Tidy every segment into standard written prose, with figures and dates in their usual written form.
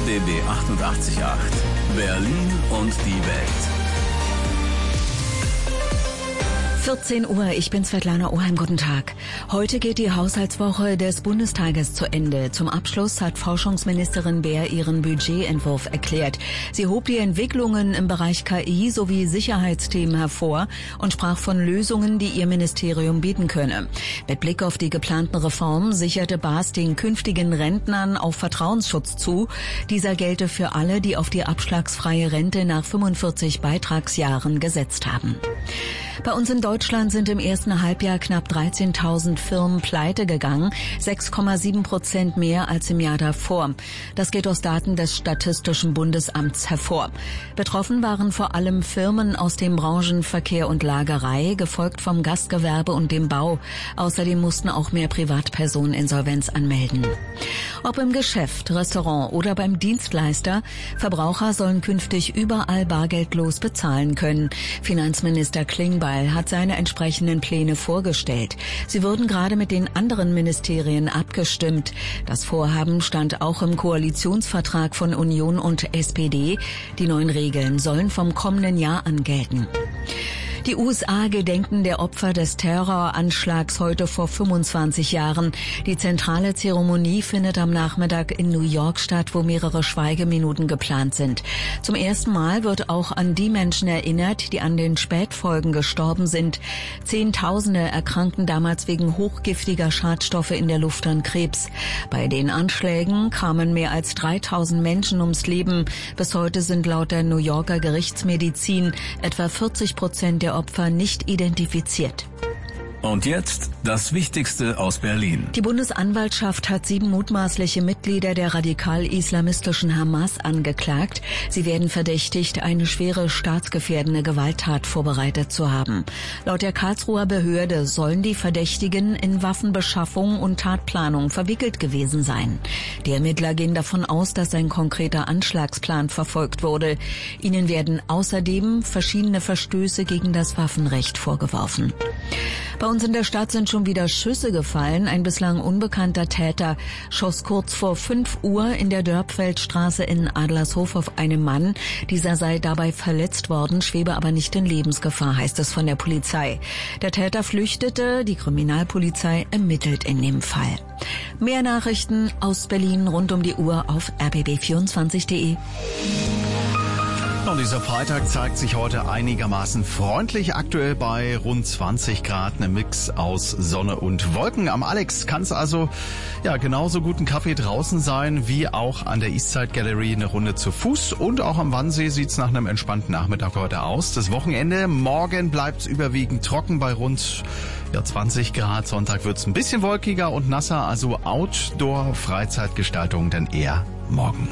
RBB 88.8 Berlin und die Welt. 14 Uhr, ich bin Svetlana Oheim, guten Tag. Heute geht die Haushaltswoche des Bundestages zu Ende. Zum Abschluss hat Forschungsministerin Baer ihren Budgetentwurf erklärt. Sie hob die Entwicklungen im Bereich KI sowie Sicherheitsthemen hervor und sprach von Lösungen, die ihr Ministerium bieten könne. Mit Blick auf die geplanten Reformen sicherte Baas den künftigen Rentnern auch Vertrauensschutz zu. Dieser gelte für alle, die auf die abschlagsfreie Rente nach 45 Beitragsjahren gesetzt haben. Bei uns in Deutschland sind im ersten Halbjahr knapp 13.000 Firmen pleite gegangen, 6,7% mehr als im Jahr davor. Das geht aus Daten des Statistischen Bundesamts hervor. Betroffen waren vor allem Firmen aus den Branchen Verkehr und Lagerei, gefolgt vom Gastgewerbe und dem Bau. Außerdem mussten auch mehr Privatpersonen Insolvenz anmelden. Ob im Geschäft, Restaurant oder beim Dienstleister, Verbraucher sollen künftig überall bargeldlos bezahlen können. Finanzminister Klingbeil hat seine entsprechenden Pläne vorgestellt. Sie wurden gerade mit den anderen Ministerien abgestimmt. Das Vorhaben stand auch im Koalitionsvertrag von Union und SPD. Die neuen Regeln sollen vom kommenden Jahr an gelten. Die USA gedenken der Opfer des Terroranschlags heute vor 25 Jahren. Die zentrale Zeremonie findet am Nachmittag in New York statt, wo mehrere Schweigeminuten geplant sind. Zum ersten Mal wird auch an die Menschen erinnert, die an den Spätfolgen gestorben sind. Zehntausende erkrankten damals wegen hochgiftiger Schadstoffe in der Luft an Krebs. Bei den Anschlägen kamen mehr als 3.000 Menschen ums Leben. Bis heute sind laut der New Yorker Gerichtsmedizin etwa 40% der Opfer nicht identifiziert. Und jetzt das Wichtigste aus Berlin. Die Bundesanwaltschaft hat 7 mutmaßliche Mitglieder der radikal-islamistischen Hamas angeklagt. Sie werden verdächtigt, eine schwere staatsgefährdende Gewalttat vorbereitet zu haben. Laut der Karlsruher Behörde sollen die Verdächtigen in Waffenbeschaffung und Tatplanung verwickelt gewesen sein. Die Ermittler gehen davon aus, dass ein konkreter Anschlagsplan verfolgt wurde. Ihnen werden außerdem verschiedene Verstöße gegen das Waffenrecht vorgeworfen. Bei uns in der Stadt sind schon wieder Schüsse gefallen. Ein bislang unbekannter Täter schoss kurz vor 5 Uhr in der Dörpfeldstraße in Adlershof auf einen Mann. Dieser sei dabei verletzt worden, schwebe aber nicht in Lebensgefahr, heißt es von der Polizei. Der Täter flüchtete, die Kriminalpolizei ermittelt in dem Fall. Mehr Nachrichten aus Berlin rund um die Uhr auf rbb24.de. Und dieser Freitag zeigt sich heute einigermaßen freundlich, aktuell bei rund 20 Grad, ein Mix aus Sonne und Wolken. Am Alex kann es also genauso gut ein Kaffee draußen sein, wie auch an der Eastside Gallery eine Runde zu Fuß. Und auch am Wannsee sieht es nach einem entspannten Nachmittag heute aus. Das Wochenende, morgen bleibt es überwiegend trocken bei rund 20 Grad. Sonntag wird es ein bisschen wolkiger und nasser, also Outdoor-Freizeitgestaltung dann eher morgen.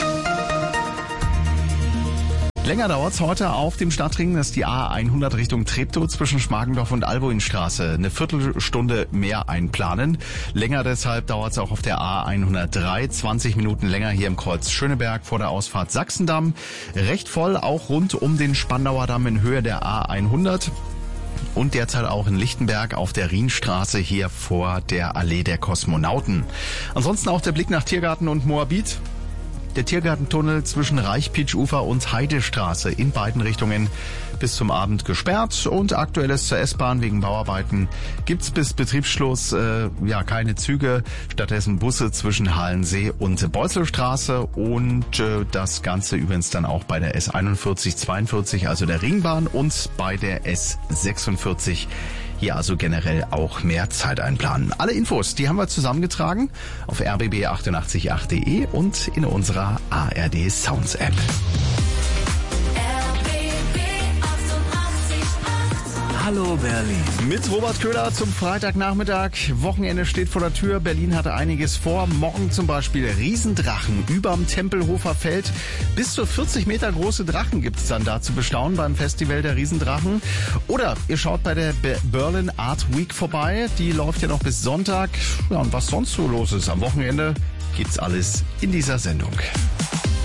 Länger dauert's heute auf dem Stadtring, das ist die A100 Richtung Treptow zwischen Schmargendorf und Alboinstraße. Eine Viertelstunde mehr einplanen. Länger deshalb dauert's auch auf der A103, 20 Minuten länger hier im Kreuz Schöneberg vor der Ausfahrt Sachsendamm. Recht voll auch rund um den Spandauer Damm in Höhe der A100. Und derzeit auch in Lichtenberg auf der Rienstraße hier vor der Allee der Kosmonauten. Ansonsten auch der Blick nach Tiergarten und Moabit. Der Tiergartentunnel zwischen Reichpitsch-Ufer und Heidestraße in beiden Richtungen bis zum Abend gesperrt. Und aktuelles zur S-Bahn wegen Bauarbeiten gibt's bis Betriebsschluss keine Züge. Stattdessen Busse zwischen Halensee und Beutzelstraße. Und das Ganze übrigens dann auch bei der S41, 42, also der Ringbahn, und bei der S46. Hier also generell auch mehr Zeit einplanen. Alle Infos, die haben wir zusammengetragen auf rbb888.de und in unserer ARD Sounds App. Hallo Berlin. Mit Robert Köhler zum Freitagnachmittag. Wochenende steht vor der Tür. Berlin hatte einiges vor. Morgen zum Beispiel Riesendrachen überm Tempelhofer Feld. Bis zu 40 Meter große Drachen gibt's dann da zu bestaunen beim Festival der Riesendrachen. Oder ihr schaut bei der Berlin Art Week vorbei. Die läuft ja noch bis Sonntag. Ja, und was sonst so los ist am Wochenende, gibt's alles in dieser Sendung.